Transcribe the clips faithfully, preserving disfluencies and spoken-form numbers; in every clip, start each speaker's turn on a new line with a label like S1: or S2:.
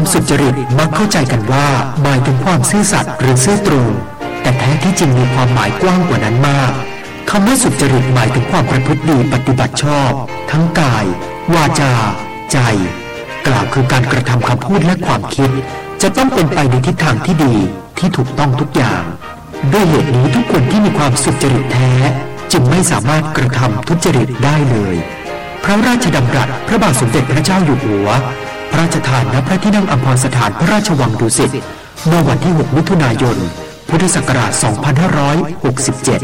S1: ความสุจริตมักเข้าใจกันว่าหมายถึงความซื่อสัตย์หรือซื่อตรงแต่แท้ที่จริงมีความหมายกว้างกว่านั้นมากคำว่าสุจริตหมายถึงความประพฤติดีปฏิบัติชอบทั้งกายวาจาใจกล่าวคือการกระทำคำพูดและความคิดจะต้องเป็นไปในทิศทางที่ดีที่ถูกต้องทุกอย่างด้วยเหตุนี้ทุกคนที่มีความสุจริตแท้จึงไม่สามารถกระทำทุจริตได้เลยพระราชดำรัสพระบาทสมเด็จพระเจ้าอยู่หัวพระราชทานณพระที่นั่งอัมพรสถานพระราชวังดุสิตเมื่อวันที่หกมิถุนายนพุทธศักราชสองพันห้าร้อยหกสิบเจ็ด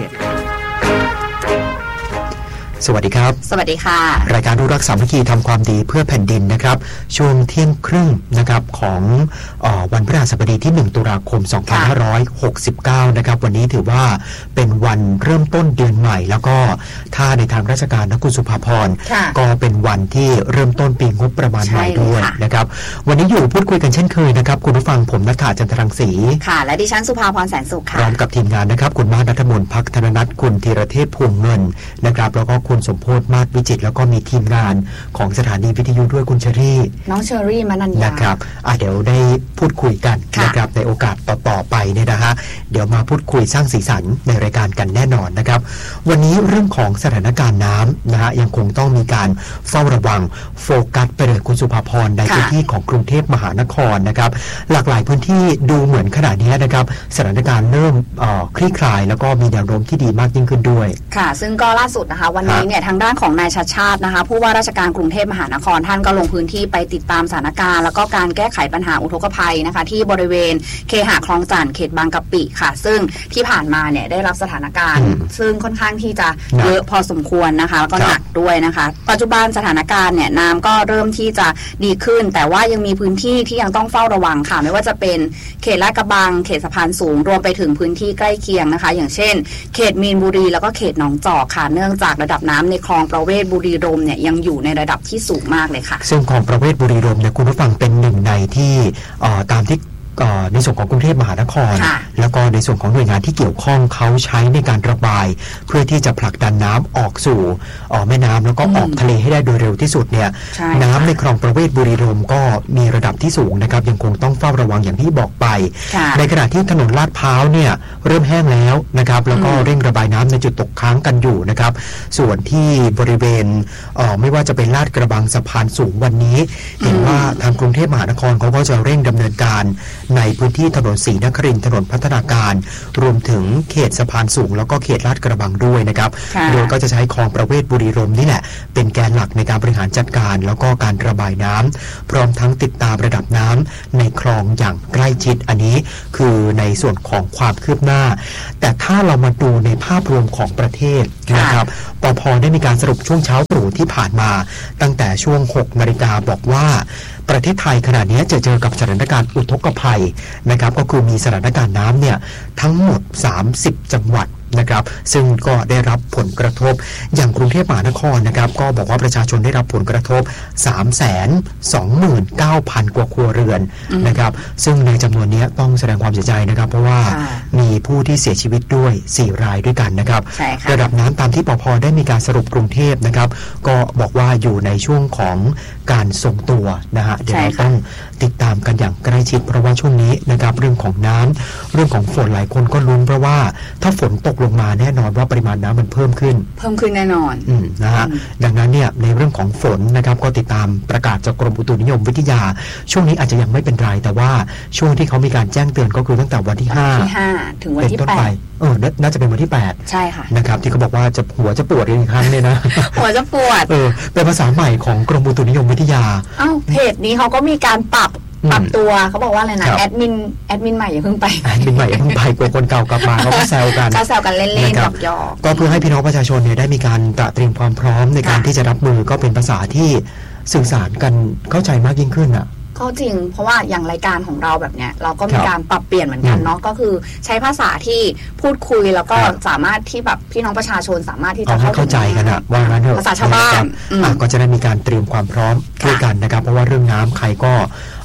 S1: สวัสดีครับ
S2: สวัสดีค่ะ
S1: รายการรู้รักสามัคคีทำความดีเพื่อแผ่นดินนะครับช่วงเที่ยงครึ่งนะครับของเอ่อวันพฤหัสบดีที่หนึ่งตุลาคมสองพันห้าร้อยหกสิบเก้านะครับวันนี้ถือว่าเป็นวันเริ่มต้นเดือนใหม่แล้วก็ถ้าในทางราชการนะคุณสุภาพรก็เป็นวันที่เริ่มต้นปีงบประมาณใหม่ด้วยนะครับวันนี้อยู่พูดคุยกันเช่นเคยนะครับคุณผู้ฟังผมณัฐฐา จันทรังสี
S2: ค่ะและดิฉันสุภาพรแสนสุขค่ะ
S1: พร้อมกับทีมงานนะครับคุณมาศ ณัฐมนต์ ภักธนนัทคุณธีรเทพพวงเงินนะครับแล้วก็คุณสมโพธิ์มาศวิจิตรแล้วก็มีทีมงานของสถานีวิทยุด้วยคุณเชอรี่
S2: น้องเชอรี่มนัญญา
S1: นะครับอ่ะเดี๋ยวได้พูดคุยกันนะครับในโอกาสต่อๆไปเนี่ยนะฮะเดี๋ยวมาพูดคุยสร้างสีสันในรายการกันแน่นอนนะครับวันนี้เรื่องของสถานการณ์น้ำนะฮะยังคงต้องมีการเฝ้าระวังโฟกัสไปเลยคุณสุภาพรในพื้นที่ของกรุงเทพมหานครนะครับหลากหลายพื้นที่ดูเหมือนขณะนี้นะครับสถานการณ์เริ่มคลี่คลายแล้วก็มีแนวโน้มที่ดีมากยิ่งขึ้นด้วย
S2: ค่ะซึ่งก็ล่าสุดนะคะวันนี้เนี่ยทางด้านของนายชัชชาตินะคะผู้ว่าราชการกรุงเทพมหานครท่านก็ลงพื้นที่ไปติดตามสถานการณ์แล้วก็การแก้ไขปัญหาอุทกภัยนะคะที่บริเวณเคหะคลองจั่นเขตบางกะปิค่ะซึ่งที่ผ่านมาเนี่ยได้รับสถานการณ์ซึ่งค่อนข้างที่จะเยอะพอสมควรนะคะแล้วก็หนักด้วยนะคะปัจจุบันสถานการณ์เนี่ยน้ำก็เริ่มที่จะดีขึ้นแต่ว่ายังมีพื้นที่ที่ยังต้องเฝ้าระวังค่ะไม่ว่าจะเป็นเขตลาดกระบังเขตสะพานสูงรวมไปถึงพื้นที่ใกล้เคียงนะคะอย่างเช่นเขตมีนบุรีแล้วก็เขตหนองจอกค่ะเนื่องจากระดับน้ำในคลองประเวศบุรีรมย์เนี่ยยังอยู่ในระดับที่สูงมากเลยค่ะ
S1: ซึ่งคลองประเวศบุรีรมย์เนี่ยคุณผู้ฟังเป็นหนึ่งในที่ตามที่ในส่วนของกรุงเทพมหานครแล้วก็ในส่วนของหน่วยงานที่เกี่ยวข้องเขาใช้ในการระบายเพื่อที่จะผลักดันน้ำออกสู่แม่น้ำแล้วก็ออกทะเลให้ได้โดยเร็วที่สุดเนี่ยน้ำในคลองประเวศบุรีรมย์ก็มีระดับที่สูงนะครับยังคงต้องเฝ้าระวังอย่างที่บอกไปในขณะที่ถนนลาดพร้าวเนี่ยเริ่มแห้งแล้วนะครับแล้วก็เร่งระบายน้ำในจุดตกค้างกันอยู่นะครับส่วนที่บริเวณไม่ว่าจะเป็นลาดกระบังสะพานสูงวันนี้เห็นว่าทางกรุงเทพมหานครเขาก็จะเร่งดำเนินการในพื้นที่ถนนศรีนครินทร์ถนนพัฒนาการรวมถึงเขตสะพานสูงแล้วก็เขตลาดกระบังด้วยนะครับโดยก็จะใช้คลองประเวศบุรีรมย์นี่แหละเป็นแกนหลักในการบริหารจัดการแล้วก็การระบายน้ำพร้อมทั้งติดตามระดับน้ำในคลองอย่างใกล้ชิดอันนี้คือในส่วนของความคืบหน้าแต่ถ้าเรามาดูในภาพรวมของประเทศนะครับปภ.ได้มีการสรุปช่วงเช้าตรู่ที่ผ่านมาตั้งแต่ช่วงหกนาฬิกาบอกว่าประเทศไทยขณะนี้จะเจอกับสถานการณ์อุทกภัยนะครับก็คือมีสถานการณ์น้ำเนี่ยทั้งหมดสามสิบจังหวัดนะครับซึ่งก็ได้รับผลกระทบอย่างกรุงเทพมหานครนะครับก็บอกว่าประชาชนได้รับผลกระทบ สามแสนสองหมื่นเก้าพัน กว่าครัวเรือนนะครับซึ่งในจำนวนนี้ต้องแสดงความเสียใจนะครับเพราะว่ามีผู้ที่เสียชีวิตด้วยสี่รายด้วยกันนะครับระดับน้ำตามที่ปภ.ได้มีการสรุปกรุงเทพนะครับก็บอกว่าอยู่ในช่วงของการทรงตัวนะฮะเดี๋ยวเราต้องติดตามกันอย่างใกล้ชิดเพราะว่าช่วงนี้นะครับเรื่องของน้ำเรื่องของฝนหลายคนก็ลุ้นเพราะว่าถ้าฝนตกลงมาแน่นอนว่าปริมาณน้ำมันเพิ่มขึ้น
S2: เพิ่มขึ้นแน่นอน
S1: อืมนะฮะดังนั้นเนี่ยในเรื่องของฝนนะครับก็ติดตามประกาศจากกรมอุตุนิยมวิทยาช่วงนี้อาจจะยังไม่เป็นไรแต่ว่าช่วงที่เขามีการแจ้งเตือนก็คือตั้งแต่วันที่ห้า
S2: ที่ห้าถึงวันที่แปด
S1: เออน่าจะเป็นวันที่แปด
S2: ใช่ค่ะ
S1: นะครับที่เขาบอกว่าจะหัวจะปวดอีกครั้งเนี่ยนะ
S2: หัวจะปวด
S1: เออเป็นภาษาใหม่ของกรมอุตุนิยมวิทยา
S2: อ้าวเพจนี้เขาก็มีการปรับปรับตัวเขาบอกว่าอะไรนะแอดมินแอดมินใหม่อย่าเพิ่งไป
S1: แอดมินใหม่อย่าเพิ่งไปกลัวคนเก่ากลับมาเขาก็แซวกัน
S2: ก็แซวกันเล่นๆหยอกหยอก
S1: ก็เพื่อให้พี่น้องประชาชนเนี่ยได้มีการตระเตรียมความพร้อมในการที่จะรับมือก็เป็นภาษาที่สื่อสารกันเข้าใจมากยิ่งขึ้นอ่ะ
S2: ก็จริงเพราะว่าอย่างรายการของเราแบบเนี้ยเราก็มีการปรับเปลี่ยนเหมือนกันเนาะก็คือใช้ภาษาที่พูดคุยแล้วก็สามารถที่แบบพี่น้องประชาชนสามารถที่จะ
S1: เข้าใจกันอะว่างั้นเถอะ
S2: ภาษาชาวบ้าน
S1: ก็จะได้มีการเตรียมความพร้อมด้วยกันนะครับเพราะว่าเรื่องน้ำใครก็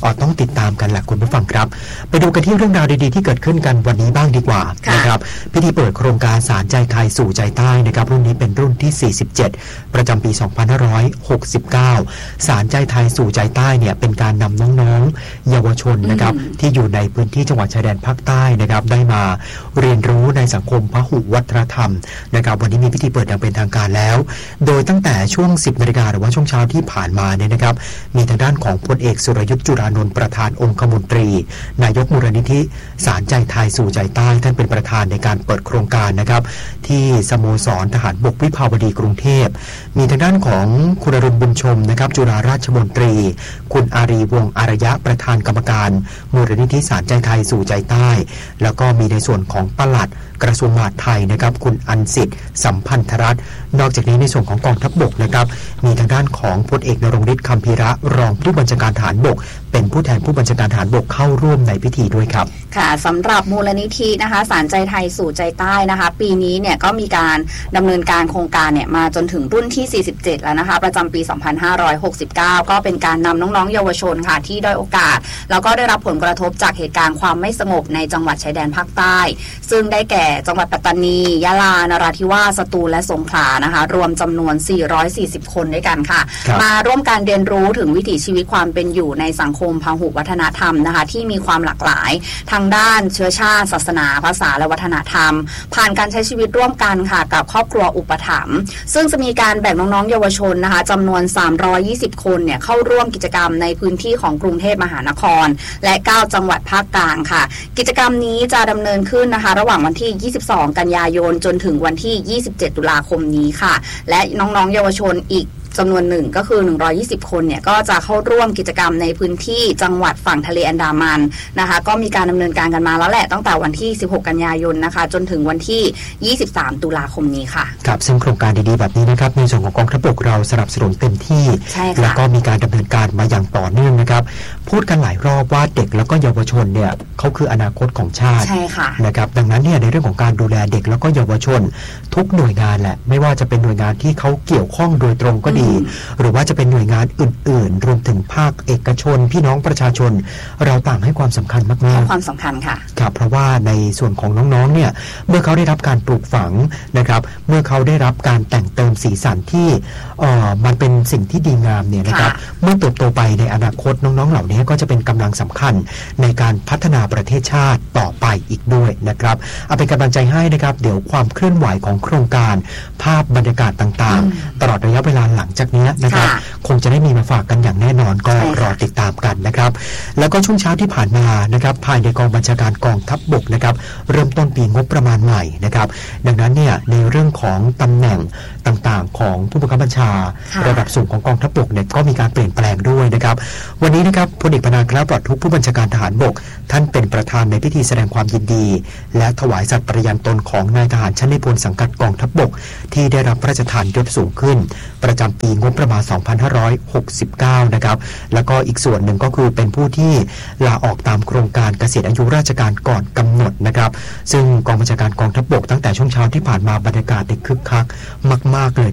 S1: เอ่อต้องติดตามกันแหละคุณผู้ฟังครับไปดูกันที่เรื่องราวดีๆที่เกิดขึ้นกันวันนี้บ้างดีกว่านะครับพิธีเปิดโครงการสารใจไทยสู่ใจใต้นะครับรุ่นนี้เป็นรุ่นที่สี่สิบเจ็ดประจำปีสองพันห้าร้อยหกสิบเก้าสารใจไทยสู่ใจใต้เนี่ยเป็นการนำน้องๆเยาวชนนะครับที่อยู่ในพื้นที่จังหวัดชายแดนภาคใต้นะครับได้มาเรียนรู้ในสังคมพหุวัฒนธรรมนะครับวันนี้มีพิธีเปิดอย่างเป็นทางการแล้วโดยตั้งแต่ช่วงสิบนาฬิกาหรือว่าช่วงเช้าที่ผ่านมาเนี่ยนะครับมีทางด้านของพลเอกสุรยุทธ์จุรานนท์ประธานองคมนตรีนายกมูลนิธิสารใจไทยสู่ใจใต้ท่านเป็นประธานในการเปิดโครงการนะครับที่สโมสรทหารบกวิภาวดีกรุงเทพมีทางด้านของคุณอรุณบุญชมนะครับจุฬาราชมนตรีคุณอารีวงศ์อารยะประธานกรรมการมูลนิธิสารใจไทยสู่ใจใต้แล้วก็มีในส่วนของปลัดกระทรวงมหาดไทยนะครับคุณอัญสิทธิ์สัมพันธรัตน์นอกจากนี้ในส่วนของกองทัพบกนะครับมีทางด้านของพลเอกนรงฤทธิ์คำพีระรองผู้บัญชาการทหารบกเป็นผู้แทนผู้บัญชาการทหารบกเข้าร่วมในพิธีด้วยครับ
S2: ค่ะสำหรับมูลนิธินะคะสารใจไทยสู่ใจใต้นะคะปีนี้เนี่ยก็มีการดำเนินการโครงการเนี่ยมาจนถึงรุ่นที่สี่สิบเจ็ดแล้วนะคะประจำปีสองพันห้าร้อยหกสิบเก้าก็เป็นการนำน้องๆเยาวชนค่ะที่ด้อยโอกาสแล้วก็ได้รับผลกระทบจากเหตุการณ์ความไม่สงบในจังหวัดชายแดนภาคใต้ซึ่งได้แก่จังหวัดปัตตานียะลานราธิวาสสตูลและสงขลานะคะรวมจำนวนสี่ร้อยสี่สิบคนด้วยกันค่ะมาร่วมการเรียนรู้ถึงวิถีชีวิตความเป็นอยู่ในสังคมพหุวัฒนธรรมนะคะที่มีความหลากหลายทางด้านเชื้อชาติศาสนาภาษาและวัฒนธรรมผ่านการใช้ชีวิตร่วมกันค่ะกับครอบครัวอุปถัมภ์ซึ่งจะมีการแบ่งน้องๆเยาวชนนะคะจำนวนสามร้อยยี่สิบคนเนี่ยเข้าร่วมกิจกรรมในพื้นที่ของกรุงเทพมหานครและเก้าจังหวัดภาคกลางค่ะกิจกรรมนี้จะดำเนินขึ้นนะคะระหว่างวันที่ยี่สิบสองกันยายนจนถึงวันที่ยี่สิบเจ็ดตุลาคมนี้ค่ะและน้องๆเยาวชนอีกจำนวนหนึ่งก็คือหนึ่งร้อยยี่สิบคนเนี่ยก็จะเข้าร่วมกิจกรรมในพื้นที่จังหวัดฝั่งทะเลอันดามันนะคะก็มีการดำเนินการกันมาแล้วแหละตั้งแต่วันที่สิบหกกันยายนนะคะจนถึงวันที่ยี่สิบสามตุลาคมนี้ค่ะ
S1: ครับซึ่งโครงการดีๆแบบนี้นะครับในส่วนของกองทัพบกเราสนับสนุนเต็มที่แล้วก็มีการดำเนินการมาอย่างต่อเนื่องนะครับพูดกันหลายรอบว่าเด็กแล้วก็เยาวชนเนี่ยเขาคืออนาคตของชาติ
S2: ใช่ค่ะ
S1: นะครับดังนั้นเนี่ยในเรื่องของการดูแลเด็กแล้วก็เยาวชนทุกหน่วยงานแหละไม่ว่าจะเป็นหน่วยงานที่เขาเกี่ยวข้องโดยตรงก็ดีหรือว่าจะเป็นหน่วยงานอื่นๆรวมถึงภาคเอกชนพี่น้องประชาชนเราต่างให้ความสำคัญมากๆ
S2: ให้ความสำคัญค่ะ
S1: ครับเพราะว่าในส่วนของน้องๆเนี่ยเมื่อเขาได้รับการปลูกฝังนะครับเมื่อเขาได้รับการแต่งเติมสีสันที่เอ่อมันเป็นสิ่งที่ดีงามเนี่ยนะครับเมื่อเติบโตไปในอนาคตน้องๆเหล่านี้ก็จะเป็นกำลังสำคัญในการพัฒนาประเทศชาติต่อไปอีกด้วยนะครับเอาเป็นกำลังใจให้นะครับเดี๋ยวความเคลื่อนไหวของโครงการภาพบรรยากาศต่างๆตลอดระยะเวลาหลังจากนี้นะครับคงจะได้มีมาฝากกันอย่างแน่นอนก็รอติดตามกันนะครับแล้วก็ช่วงเช้าที่ผ่านมานะครับภายในกองบัญชาการกองทัพบกนะครับเริ่มต้นปีงบประมาณใหม่นะครับดังนั้นเนี่ยในเรื่องของตำแหน่งต่างๆของผู้บังคับบัญชาระดับสูงของกองทัพบกเนี่ยก็มีการเปลี่ยนแปลงด้วยนะครับวันนี้นะครับพลเอกปนากล้าปลอดทุกข์ผู้บัญชาการทหารบกท่านเป็นประธานในพิธีแสดงความยินดีและถวายสัตย์ปริญาณตนของนายทหารชั้นในพลสังกัดกองทัพบกที่ได้รับพระราชทานยศสูงขึ้นประจำปีงบประมาณสองพันห้าร้อยหกสิบเก้านะครับแล้วก็อีกส่วนหนึ่งก็คือเป็นผู้ที่ลาออกตามโครงการเกษียณอายุราชการก่อนกำหนดนะครับซึ่งกองบัญชาการกองทัพบกตั้งแต่ช่วงเช้าที่ผ่านมาบรรยากาศได้คึกคักมากๆเลย